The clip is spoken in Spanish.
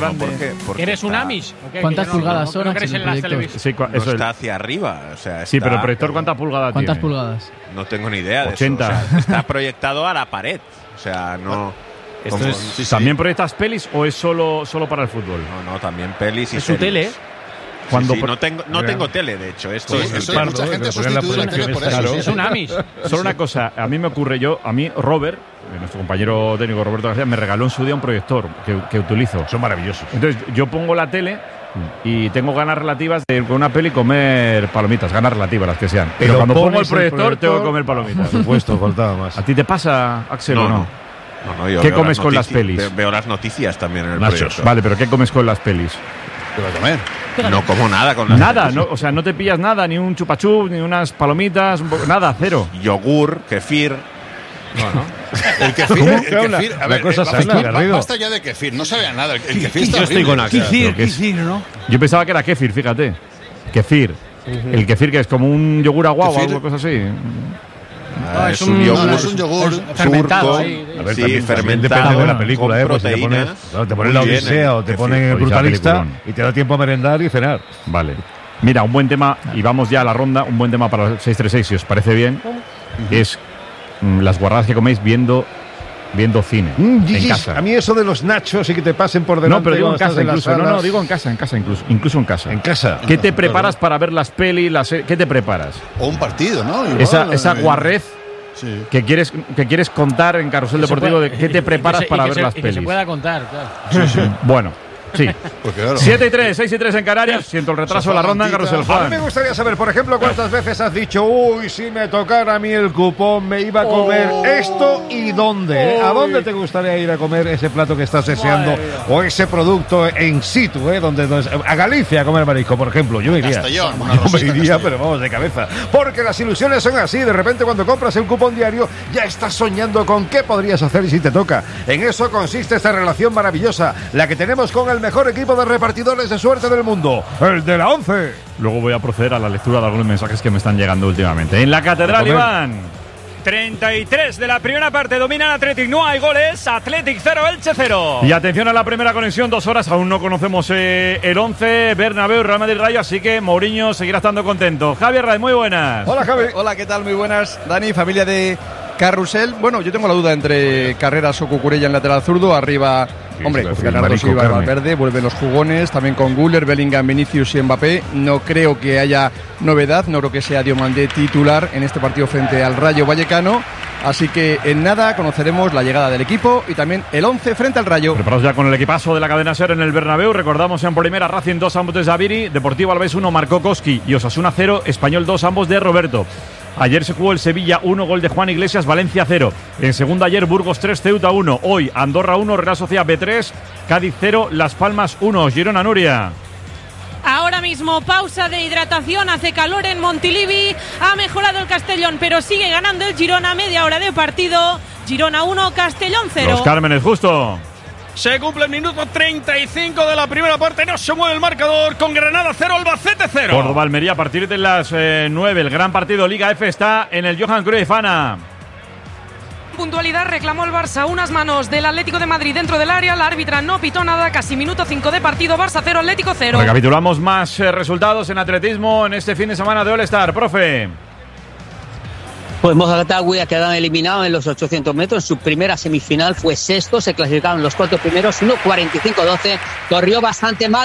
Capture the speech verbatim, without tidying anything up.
grande. ¿Por qué? Porque ¿Eres un está, Amish? ¿O qué? ¿Cuántas Que no- pulgadas no, son, no crees Axel, en las el proyector? televisiones. Sí, cua- no eso está es. hacia arriba. O sea, Sí, está- pero el proyector, ¿cuántas pulgadas ¿Cuántas tiene? pulgadas? No tengo ni idea de ochenta. eso. O sea, está proyectado a la pared. O sea, no. Esto como- es- sí, sí. ¿También proyectas pelis o es solo, solo para el fútbol? No, no, también pelis y Es su series. tele, ¿eh? Sí, Cuando sí, pro- no tengo, no tengo tele, de hecho. Esto Sí, es el eso, tema. mucha gente que lo ponen en la sustituye la tele proyección por esta, eso. claro. Es un Amish. Solo una cosa, a mí me ocurre, yo, a mí Robert, eh, nuestro compañero técnico Roberto García, me regaló en su día un proyector que, que utilizo. Son maravillosos. Entonces yo pongo la tele y tengo ganas relativas de ir con una peli comer palomitas, ganas relativas las que sean. Pero Pero cuando pongo el pones el proyector, proyector, tengo que comer palomitas. Por supuesto, faltaba más. ¿A ti te pasa, Axel, No, o no? no. No, no, yo ¿Qué veo comes las con las notici- pelis? ve- Veo las noticias también en el Nachos. proyector. Vale, pero ¿qué comes con las pelis? ¿Qué va a comer? No como nada con las Nada, pelis. no, o sea, no te pillas nada, ni un chupachup, ni unas palomitas, un poco- nada, cero. Yogur, kefir. El kefir, ¿Cómo? el ¿Qué habla? kefir, a La ver, cosa eh, sana, basta, Garrido. basta ya de kefir, no sabía nada. El, el kefir está Yo estoy horrible. con Axel. Pero que es- ¿no? Yo pensaba que era kéfir, fíjate. Kefir. El kefir que es como un yogur aguado o Kefir. algo cosa así. Ah, es es un un- yogur. No, no es un yogur. fermentado turco. ahí. A ver, Sí, también, también fermentado. depende de la con película, ¿eh? Pues si te pones, proteínas. claro, te pones Muy la bien, Odisea el o te kefir. ponen el Oye, Brutalista peliculón. y te da tiempo a merendar y cenar. Vale. Mira, un buen tema, y vamos ya a la ronda, un buen tema para el seis tres seis, si os parece bien, es mm, las guarradas que coméis viendo viendo cine Mm, en Gigi, casa. A mí eso de los nachos y que te pasen por delante. No, pero digo en cuando estás casa las incluso. No, salas. no, digo en casa, en casa incluso. Incluso en casa. En casa. ¿Qué te preparas para ver las pelis? Las, se- ¿Qué te preparas? O un partido, ¿no? Igual, Esa, ¿no? esa guarrez Sí. que quieres, que quieres contar en Carrusel Que se Deportivo pueda- de qué y te que preparas se- y para que ver se- las y que pelis. se pueda contar, claro. Bueno, sí. Porque claro. siete y tres, seis y tres en Canarias. Siento el retraso de la ronda en Carrusel A mí me Fan. gustaría saber, por ejemplo, cuántas veces has dicho, uy, si me tocara a mí el cupón, me iba a comer esto y dónde. ¿eh? ¿A dónde te gustaría ir a comer ese plato que estás deseando o ese producto en situ, eh, donde, donde- a Galicia a comer marisco, por ejemplo? Yo me iría. Castellón, una Yo me rosita iría, Castellón. pero vamos de cabeza. Porque las ilusiones son así. De repente, cuando compras el cupón diario, ya estás soñando con qué podrías hacer si te toca. En eso consiste esta relación maravillosa, la que tenemos con el mejor equipo de repartidores de suerte del mundo, el de la once. Luego voy a proceder a la lectura de algunos mensajes que me están llegando últimamente. En la Catedral, Comer. Iván. treinta y tres de la primera parte, domina el Athletic, no hay goles, Athletic cero, Elche cero. Y atención a la primera conexión, dos horas, aún no conocemos eh, el once, Bernabéu, Real Madrid Rayo, así que Mourinho seguirá estando contento. Javier Ray, muy buenas. Hola, Javi. Hola, ¿qué tal? Muy buenas, Dani, familia de Carrusel. Bueno, yo tengo la duda entre Carreras o Cucurella en lateral zurdo, arriba, Sí, hombre, sí, sí, Bernardo Marico Silva, Carmen. Valverde, vuelven los jugones, también con Güler, Bellingham, Vinicius y Mbappé. No creo que haya novedad, no creo que sea Diomandé titular en este partido frente al Rayo Vallecano. Así que en nada conoceremos la llegada del equipo y también el once frente al Rayo. Preparados ya con el equipazo de la cadena SER en el Bernabéu. Recordamos en primera Racing dos, ambos de Zaviri, Deportivo Alavés uno, Marco Koski y Osasuna cero, Español dos, ambos de Roberto. Ayer se jugó el Sevilla uno, gol de Juan Iglesias, Valencia cero. En segunda ayer Burgos tres, Ceuta uno. Hoy Andorra uno, Real Sociedad B tres, Cádiz cero, Las Palmas uno. Girona, Nuria. Ahora mismo pausa de hidratación, hace calor en Montilivi, ha mejorado el Castellón, pero sigue ganando el Girona, media hora de partido. Girona uno, Castellón cero. Los Cármenes, justo. Se cumple el minuto treinta y cinco de la primera parte, no se mueve el marcador, con Granada cero, Albacete cero. Córdoba, Almería, a partir de las eh, nueve. El gran partido Liga F está en el Johan Cruyff, Ana. Puntualidad, reclamó el Barça, unas manos del Atlético de Madrid dentro del área, la árbitra no pitó nada, casi minuto cinco de partido, Barça cero, Atlético cero. Recapitulamos más eh, resultados en atletismo en este fin de semana de All-Star, profe. Pues Mozambique ha quedado eliminado en los ochocientos metros. En su primera semifinal fue sexto, se clasificaron los cuatro primeros, uno cuarenta y cinco doce, corrió bastante mal.